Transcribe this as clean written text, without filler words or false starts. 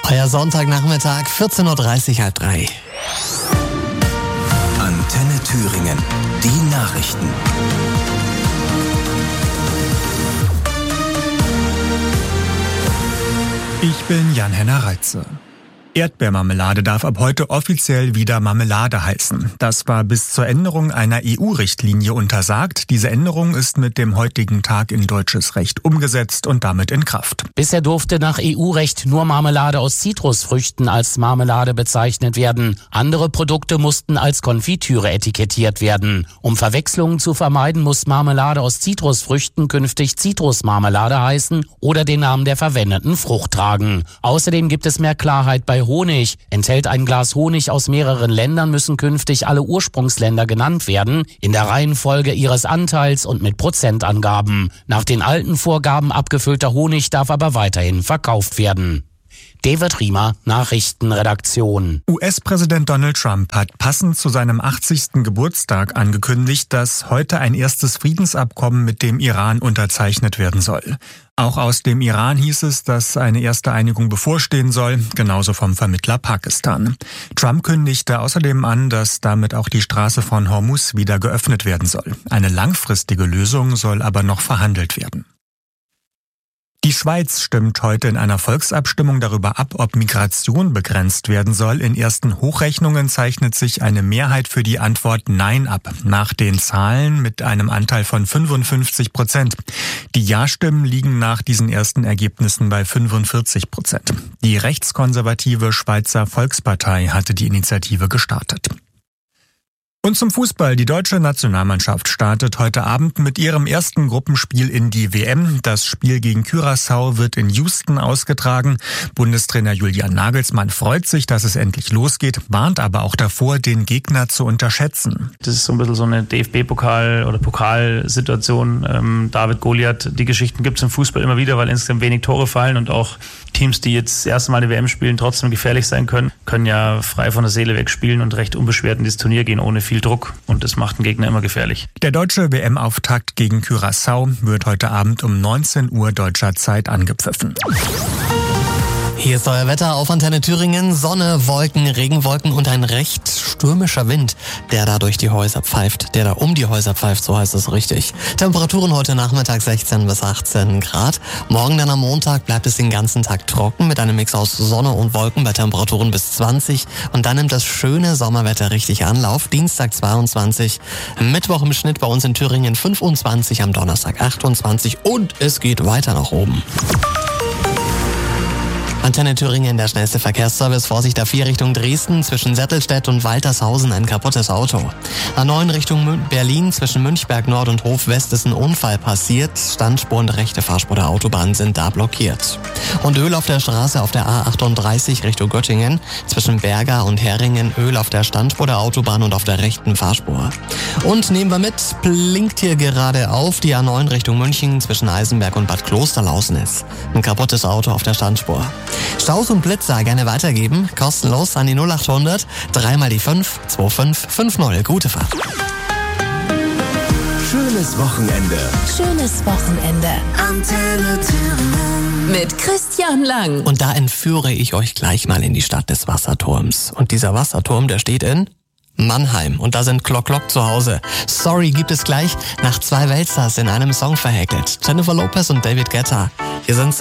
Euer Sonntagnachmittag, 14.30 Uhr, halb 3. Antenne Thüringen, die Nachrichten. Ich bin Jan-Henner Reitze. Erdbeermarmelade darf ab heute offiziell wieder Marmelade heißen. Das war bis zur Änderung einer EU-Richtlinie untersagt. Diese Änderung ist mit dem heutigen Tag in deutsches Recht umgesetzt und damit in Kraft. Bisher durfte nach EU-Recht nur Marmelade aus Zitrusfrüchten als Marmelade bezeichnet werden. Andere Produkte mussten als Konfitüre etikettiert werden. Um Verwechslungen zu vermeiden, muss Marmelade aus Zitrusfrüchten künftig Zitrusmarmelade heißen oder den Namen der verwendeten Frucht tragen. Außerdem gibt es mehr Klarheit bei Honig. Enthält ein Glas Honig aus mehreren Ländern, müssen künftig alle Ursprungsländer genannt werden, in der Reihenfolge ihres Anteils und mit Prozentangaben. Nach den alten Vorgaben abgefüllter Honig darf aber weiterhin verkauft werden. David Riemer, Nachrichtenredaktion. US-Präsident Donald Trump hat passend zu seinem 80. Geburtstag angekündigt, dass heute ein erstes Friedensabkommen mit dem Iran unterzeichnet werden soll. Auch aus dem Iran hieß es, dass eine erste Einigung bevorstehen soll, genauso vom Vermittler Pakistan. Trump kündigte außerdem an, dass damit auch die Straße von Hormuz wieder geöffnet werden soll. Eine langfristige Lösung soll aber noch verhandelt werden. Die Schweiz stimmt heute in einer Volksabstimmung darüber ab, ob Migration begrenzt werden soll. In ersten Hochrechnungen zeichnet sich eine Mehrheit für die Antwort Nein ab. Nach den Zahlen mit einem Anteil von 55%. Die Ja-Stimmen liegen nach diesen ersten Ergebnissen bei 45%. Die rechtskonservative Schweizer Volkspartei hatte die Initiative gestartet. Und zum Fußball. Die deutsche Nationalmannschaft startet heute Abend mit ihrem ersten Gruppenspiel in die WM. Das Spiel gegen Curaçao wird in Houston ausgetragen. Bundestrainer Julian Nagelsmann freut sich, dass es endlich losgeht, warnt aber auch davor, den Gegner zu unterschätzen. Das ist so ein bisschen so eine DFB-Pokal- oder Pokalsituation. David Goliath, die Geschichten gibt es im Fußball immer wieder, weil insgesamt wenig Tore fallen und auch Teams, die jetzt das erste Mal die WM spielen, trotzdem gefährlich sein können ja frei von der Seele weg spielen und recht unbeschwert in dieses Turnier gehen, ohne viel Druck. Und das macht den Gegner immer gefährlich. Der deutsche WM-Auftakt gegen Curaçao wird heute Abend um 19 Uhr deutscher Zeit angepfiffen. Hier ist euer Wetter auf Antenne Thüringen. Sonne, Wolken, Regenwolken und ein recht stürmischer Wind, der da durch die Häuser pfeift. Der da um die Häuser pfeift, so heißt es richtig. Temperaturen heute Nachmittag 16 bis 18 Grad. Morgen dann am Montag bleibt es den ganzen Tag trocken mit einem Mix aus Sonne und Wolken bei Temperaturen bis 20. Und dann nimmt das schöne Sommerwetter richtig Anlauf. Dienstag 22, Mittwoch im Schnitt bei uns in Thüringen 25, am Donnerstag 28 und es geht weiter nach oben. Antenne Thüringen, der schnellste Verkehrsservice. Vorsicht A4 Richtung Dresden, zwischen Settelstedt und Waltershausen ein kaputtes Auto. A9 Richtung Berlin, zwischen Münchberg Nord und Hof West ist ein Unfall passiert. Standspur und rechte Fahrspur der Autobahn sind da blockiert. Und Öl auf der Straße auf der A38 Richtung Göttingen, zwischen Berga und Heringen. Öl auf der Standspur der Autobahn und auf der rechten Fahrspur. Und nehmen wir mit, blinkt hier gerade auf die A9 Richtung München, zwischen Eisenberg und Bad Klosterlausnitz. Ein kaputtes Auto auf der Standspur. Staus und Blitzer gerne weitergeben, kostenlos an die 0800 3 mal die 5 2550. Gute Fahrt. Schönes Wochenende. Schönes Wochenende. Antenne Thüringen. Mit Christian Lang. Und da entführe ich euch gleich mal in die Stadt des Wasserturms. Und dieser Wasserturm, der steht in Mannheim. Und da sind Glock Glock zu Hause. Sorry gibt es gleich nach 2 Weltstars in einem Song verhäkelt. Jennifer Lopez und David Guetta. Hier sind